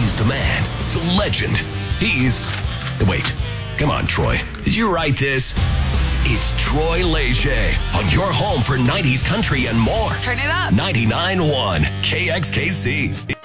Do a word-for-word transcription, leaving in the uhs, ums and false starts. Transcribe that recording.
He's the man, the legend. He's... Wait, come on, Troy. Did you write this? It's Troy Leger on your home for nineties country and more. Turn it up. ninety-nine point one K X K C.